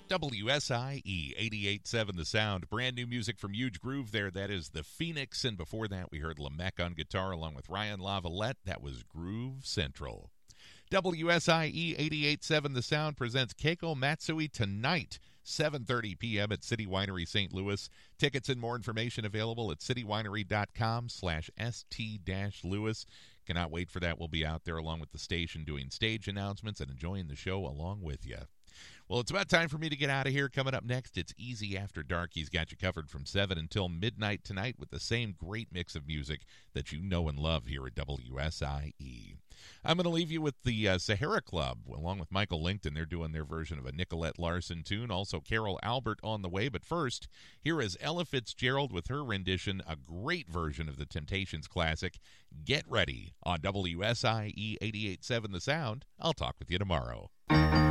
WSIE 88.7 The Sound. Brand new music from Huge Groove there. That is The Phoenix. And before that, we heard Lamech on guitar along with Ryan Lavalette. That was Groove Central. WSIE 88.7 The Sound presents Keiko Matsui tonight, 7:30 p.m. at City Winery St. Louis. Tickets and more information available at citywinery.com/st-louis. Cannot wait for that. We'll be out there along with the station doing stage announcements and enjoying the show along with you. Well, it's about time for me to get out of here. Coming up next, it's Easy After Dark. He's got you covered from 7 until midnight tonight with the same great mix of music that you know and love here at WSIE. I'm going to leave you with the Sahara Club, along with Michael Linkton. They're doing their version of a Nicolette Larson tune. Also, Carol Albert on the way. But first, here is Ella Fitzgerald with her rendition, a great version of the Temptations classic, Get Ready, on WSIE 88.7 The Sound. I'll talk with you tomorrow.